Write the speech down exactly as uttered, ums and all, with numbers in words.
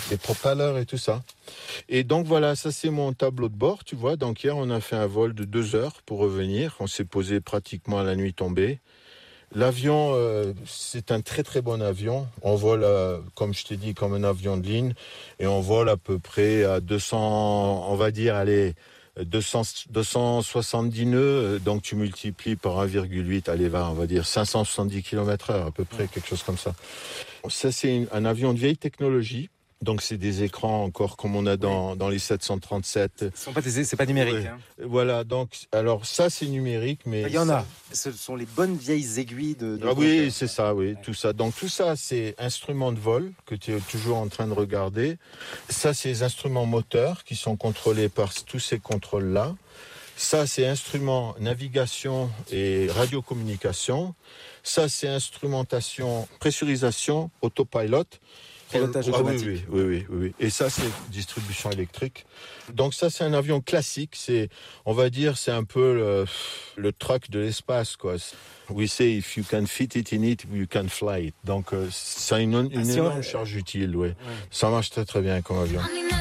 les propellers et tout ça. Et donc voilà, ça c'est mon tableau de bord, tu vois. Donc hier, on a fait un vol de deux heures pour revenir. On s'est posé pratiquement à la nuit tombée. L'avion, euh, c'est un très très bon avion. On vole, euh, comme je t'ai dit, comme un avion de ligne. Et on vole à peu près à deux cents, on va dire, allez, deux cents, deux cent soixante-dix nœuds. Donc tu multiplies par un virgule huit, allez, va, on va dire cinq cent soixante-dix kilomètres heure à peu près, quelque chose comme ça. Ça, c'est un avion de vieille technologie. Donc c'est des écrans encore comme on a dans, oui. dans les sept cent trente-sept. Ce sont pas des, c'est pas numérique. Ouais. Hein. Voilà, donc alors ça c'est numérique, mais il y en ça... a. Ce sont les bonnes vieilles aiguilles de. de ah oui, c'est ça, oui, ouais. Tout ça. Donc tout ça c'est instruments de vol que tu es toujours en train de regarder. Ça c'est les instruments moteurs qui sont contrôlés par tous ces contrôles là. Ça c'est instruments navigation et radiocommunication. Ça c'est instrumentation, pressurisation, autopilot. Pilotage ah, automatique. Oui, oui, oui, oui, oui. Et ça, c'est distribution électrique. Donc ça, c'est un avion classique. C'est, on va dire, c'est un peu le, le truck de l'espace, quoi. We say if you can fit it in it, you can fly it. Donc euh, ça a une, une ah, énorme ouais. charge utile, ouais. ouais. Ça marche très très bien comme avion.